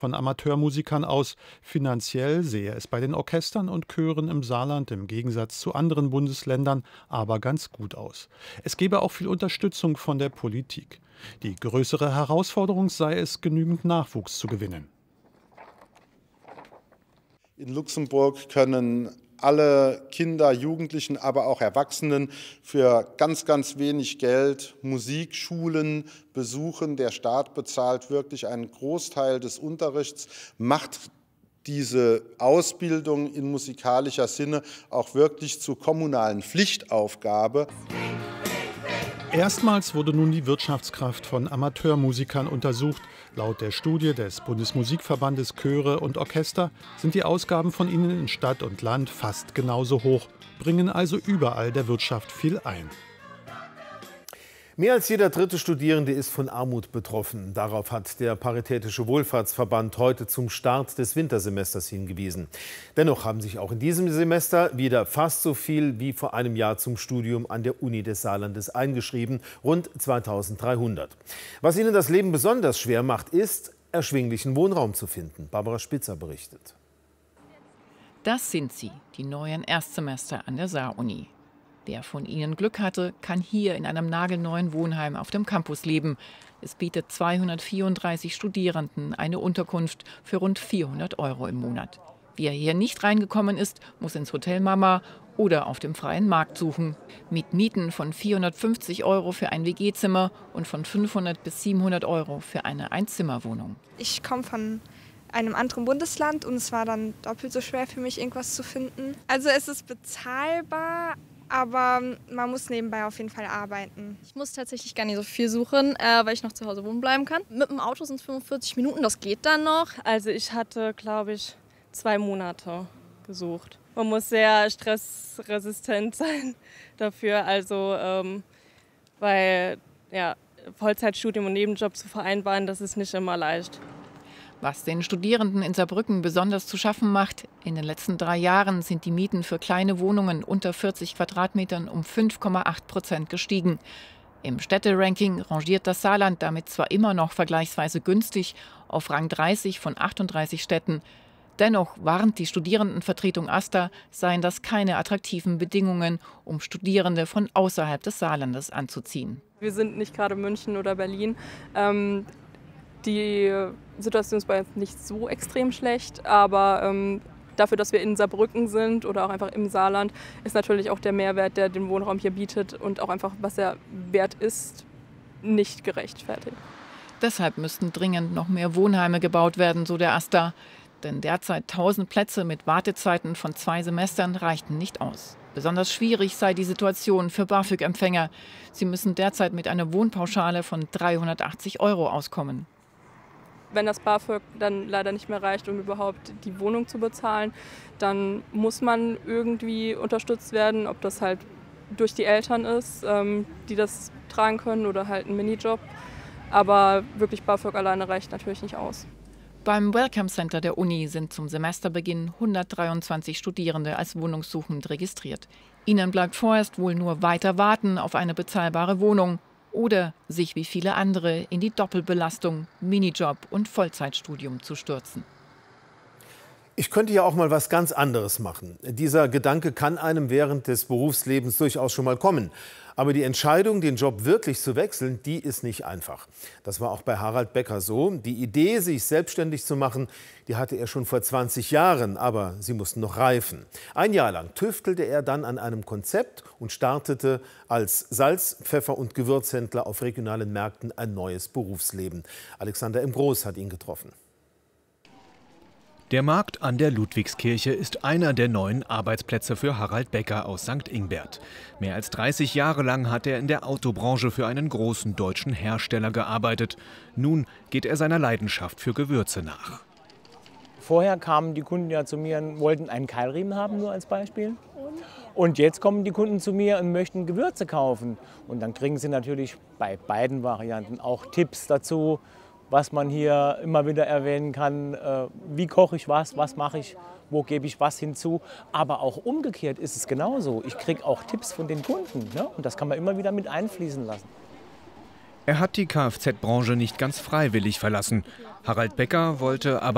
von Amateurmusikern aus. Finanziell sehe es bei den Orchestern und Chören im Saarland im Gegensatz zu anderen Bundesländern aber ganz gut aus. Es gebe auch viel Unterstützung von der Politik. Die größere Herausforderung sei es, genügend Nachwuchs zu gewinnen. In Luxemburg können alle Kinder, Jugendlichen, aber auch Erwachsenen für ganz, ganz wenig Geld Musikschulen besuchen. Der Staat bezahlt wirklich einen Großteil des Unterrichts, macht diese Ausbildung in musikalischer Sinne auch wirklich zur kommunalen Pflichtaufgabe. Erstmals wurde nun die Wirtschaftskraft von Amateurmusikern untersucht. Laut der Studie des Bundesmusikverbandes Chöre und Orchester sind die Ausgaben von ihnen in Stadt und Land fast genauso hoch, bringen also überall der Wirtschaft viel ein. Mehr als jeder dritte Studierende ist von Armut betroffen. Darauf hat der Paritätische Wohlfahrtsverband heute zum Start des Wintersemesters hingewiesen. Dennoch haben sich auch in diesem Semester wieder fast so viel wie vor einem Jahr zum Studium an der Uni des Saarlandes eingeschrieben, rund 2300. Was ihnen das Leben besonders schwer macht, ist, erschwinglichen Wohnraum zu finden. Barbara Spitzer berichtet. Das sind sie, die neuen Erstsemester an der Saar-Uni. Wer von ihnen Glück hatte, kann hier in einem nagelneuen Wohnheim auf dem Campus leben. Es bietet 234 Studierenden eine Unterkunft für rund 400 € im Monat. Wer hier nicht reingekommen ist, muss ins Hotel Mama oder auf dem freien Markt suchen. Mit Mieten von 450 € für ein WG-Zimmer und von 500 bis 700 € für eine Einzimmerwohnung. Ich komme von einem anderen Bundesland und es war dann doppelt so schwer für mich, irgendwas zu finden. Also es ist bezahlbar, aber man muss nebenbei auf jeden Fall arbeiten. Ich muss tatsächlich gar nicht so viel suchen, weil ich noch zu Hause wohnen bleiben kann. Mit dem Auto sind es 45 Minuten, das geht dann noch. Also ich hatte, glaube ich, 2 Monate gesucht. Man muss sehr stressresistent sein dafür, also weil ja, Vollzeitstudium und Nebenjob zu vereinbaren, das ist nicht immer leicht. Was den Studierenden in Saarbrücken besonders zu schaffen macht: In den letzten 3 Jahren sind die Mieten für kleine Wohnungen unter 40 Quadratmetern um 5,8% gestiegen. Im Städteranking rangiert das Saarland damit zwar immer noch vergleichsweise günstig auf Rang 30 von 38 Städten. Dennoch warnt die Studierendenvertretung AStA, seien das keine attraktiven Bedingungen, um Studierende von außerhalb des Saarlandes anzuziehen. Wir sind nicht gerade München oder Berlin. Die Situation ist bei uns nicht so extrem schlecht, aber dafür, dass wir in Saarbrücken sind oder auch einfach im Saarland, ist natürlich auch der Mehrwert, der den Wohnraum hier bietet und auch einfach, was er wert ist, nicht gerechtfertigt. Deshalb müssten dringend noch mehr Wohnheime gebaut werden, so der AStA. Denn derzeit 1000 Plätze mit Wartezeiten von 2 Semestern reichten nicht aus. Besonders schwierig sei die Situation für BAföG-Empfänger. Sie müssen derzeit mit einer Wohnpauschale von 380 € auskommen. Wenn das BAföG dann leider nicht mehr reicht, um überhaupt die Wohnung zu bezahlen, dann muss man irgendwie unterstützt werden, ob das halt durch die Eltern ist, die das tragen können, oder halt ein Minijob. Aber wirklich BAföG alleine reicht natürlich nicht aus. Beim Welcome Center der Uni sind zum Semesterbeginn 123 Studierende als wohnungssuchend registriert. Ihnen bleibt vorerst wohl nur weiter warten auf eine bezahlbare Wohnung oder sich wie viele andere in die Doppelbelastung, Minijob und Vollzeitstudium zu stürzen. Ich könnte ja auch mal was ganz anderes machen. Dieser Gedanke kann einem während des Berufslebens durchaus schon mal kommen. Aber die Entscheidung, den Job wirklich zu wechseln, die ist nicht einfach. Das war auch bei Harald Becker so. Die Idee, sich selbstständig zu machen, die hatte er schon vor 20 Jahren, aber sie mussten noch reifen. 1 Jahr lang tüftelte er dann an einem Konzept und startete als Salz-, Pfeffer- und Gewürzhändler auf regionalen Märkten ein neues Berufsleben. Alexander M. Groß hat ihn getroffen. Der Markt an der Ludwigskirche ist einer der neuen Arbeitsplätze für Harald Becker aus St. Ingbert. Mehr als 30 Jahre lang hat er in der Autobranche für einen großen deutschen Hersteller gearbeitet. Nun geht er seiner Leidenschaft für Gewürze nach. Vorher kamen die Kunden ja zu mir und wollten einen Keilriemen haben, nur als Beispiel. Und jetzt kommen die Kunden zu mir und möchten Gewürze kaufen. Und dann kriegen sie natürlich bei beiden Varianten auch Tipps dazu, was man hier immer wieder erwähnen kann. Wie koche ich was mache ich, wo gebe ich was hinzu. Aber auch umgekehrt ist es genauso. Ich kriege auch Tipps von den Kunden, ne? Und das kann man immer wieder mit einfließen lassen. Er hat die Kfz-Branche nicht ganz freiwillig verlassen. Harald Becker wollte aber